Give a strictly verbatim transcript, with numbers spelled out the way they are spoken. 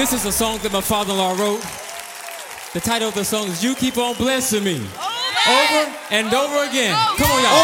This is a song that my father-in-law wrote. The title of the song is You Keep On Blessing Me. Over and over again. Come on, y'all.